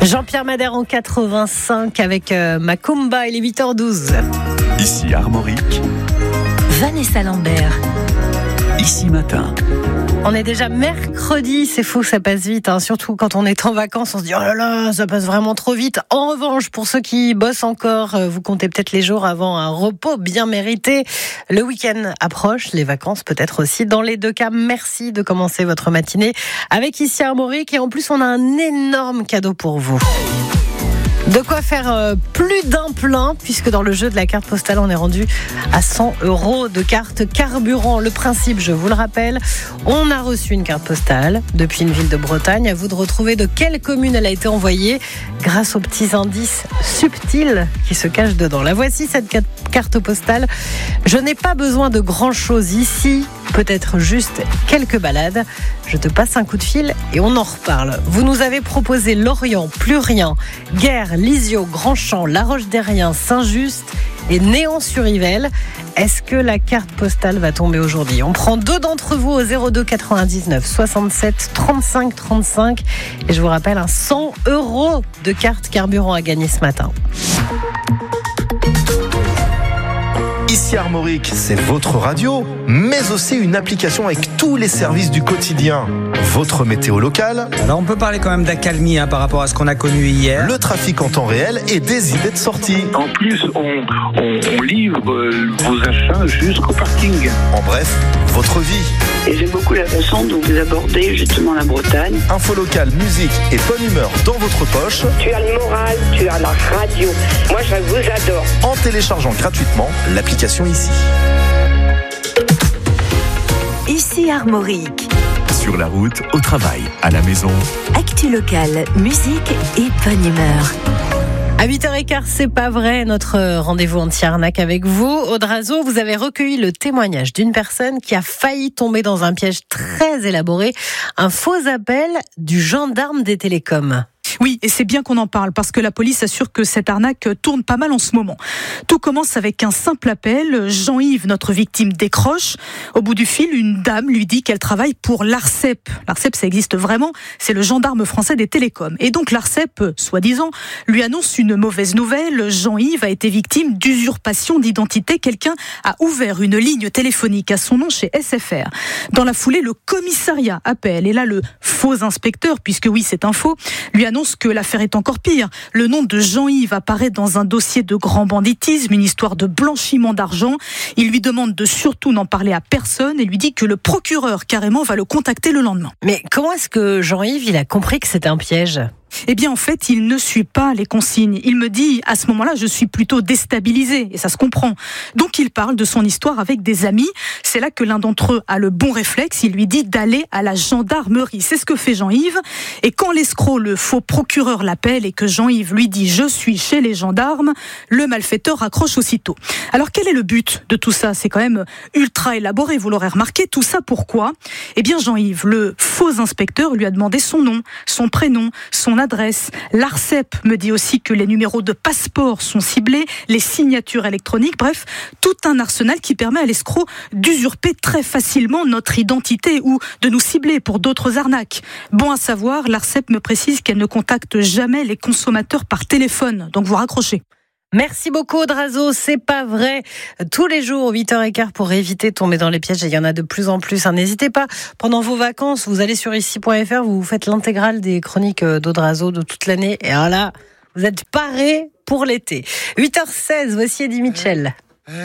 Jean-Pierre Madère en 85 avec Macumba, il est 8h12. Ici Armorique, Vanessa Lambert. Ici Matin. On est déjà mercredi, c'est fou, ça passe vite, hein. Surtout quand on est en vacances, on se dit oh là là, ça passe vraiment trop vite. En revanche, pour ceux qui bossent encore, vous comptez peut-être les jours avant un repos bien mérité. Le week-end approche, les vacances peut-être aussi. Dans les deux cas, merci de commencer votre matinée avec Ici Armorique. Et en plus, on a un énorme cadeau pour vous. De quoi faire plus d'un plein, puisque dans le jeu de la carte postale, on est rendu à 100 € de carte carburant. Le principe, je vous le rappelle, on a reçu une carte postale depuis une ville de Bretagne. À vous de retrouver de quelle commune elle a été envoyée grâce aux petits indices subtils qui se cachent dedans. La voici, cette carte postale. Je n'ai pas besoin de grand-chose ici, peut-être juste quelques balades. Je te passe un coup de fil et on en reparle. Vous nous avez proposé Lorient, Plurien, Guerre, Lisieux, Grandchamp, La Roche-Derrien, Saint-Just et Néant-sur-Yvelle. Est-ce que la carte postale va tomber aujourd'hui ? On prend 2 d'entre vous au 02 99 67 35 35 et je vous rappelle 100 € de carte carburant à gagner ce matin. Ici Armorique, c'est votre radio, mais aussi une application avec tous les services du quotidien. Votre météo locale. Alors on peut parler quand même d'accalmie par rapport à ce qu'on a connu hier. Le trafic en temps réel et des idées de sortie. En plus, on livre vos achats jusqu'au parking. En bref, votre vie. Et j'aime beaucoup la façon dont vous abordez justement la Bretagne. Info locale, musique et bonne humeur dans votre poche. Tu as le moral, tu as la radio. Moi, je vous adore. En téléchargeant gratuitement l'application Ici. Ici Armorique. Sur la route, au travail, à la maison. Actu locale, musique et bonne humeur. À 8h15, c'est pas vrai, notre rendez-vous anti-arnaque avec vous. Audrazo, vous avez recueilli le témoignage d'une personne qui a failli tomber dans un piège très élaboré, un faux appel du gendarme des télécoms. Oui, et c'est bien qu'on en parle parce que la police assure que cette arnaque tourne pas mal en ce moment. Tout commence avec un simple appel. Jean-Yves, notre victime, décroche. Au bout du fil, une dame lui dit qu'elle travaille pour l'ARCEP. L'ARCEP, ça existe vraiment, c'est le gendarme français des télécoms. Et donc l'ARCEP, soi-disant, lui annonce une mauvaise nouvelle. Jean-Yves a été victime d'usurpation d'identité. Quelqu'un a ouvert une ligne téléphonique à son nom chez SFR. Dans la foulée, le commissariat appelle. Et là, le faux inspecteur, puisque oui, c'est un faux, lui annonce que l'affaire est encore pire. Le nom de Jean-Yves apparaît dans un dossier de grand banditisme, une histoire de blanchiment d'argent. Il lui demande de surtout n'en parler à personne et lui dit que le procureur carrément va le contacter le lendemain. Mais comment est-ce que Jean-Yves il a compris que c'était un piège ? Eh bien, en fait, il ne suit pas les consignes. Il me dit, à ce moment-là, je suis plutôt déstabilisé, et ça se comprend. Donc, il parle de son histoire avec des amis. C'est là que l'un d'entre eux a le bon réflexe. Il lui dit d'aller à la gendarmerie. C'est ce que fait Jean-Yves. Et quand l'escroc, le faux procureur, l'appelle et que Jean-Yves lui dit « Je suis chez les gendarmes », le malfaiteur raccroche aussitôt. Alors, quel est le but de tout ça ? C'est quand même ultra élaboré, vous l'aurez remarqué. Tout ça, pourquoi ? Eh bien, Jean-Yves, le faux inspecteur, lui a demandé son nom, son prénom, son adresse. L'ARCEP me dit aussi que les numéros de passeport sont ciblés, les signatures électroniques, bref, tout un arsenal qui permet à l'escroc d'usurper très facilement notre identité ou de nous cibler pour d'autres arnaques. Bon à savoir, l'ARCEP me précise qu'elle ne contacte jamais les consommateurs par téléphone, donc vous raccrochez. Merci beaucoup Audrazo, c'est pas vrai. Tous les jours, 8h15 pour éviter de tomber dans les pièges, et il y en a de plus en plus. N'hésitez pas, pendant vos vacances, vous allez sur ici.fr, vous faites l'intégrale des chroniques d'Audrazo de toute l'année. Et alors là, vous êtes parés pour l'été. 8h16, voici Eddie Mitchell.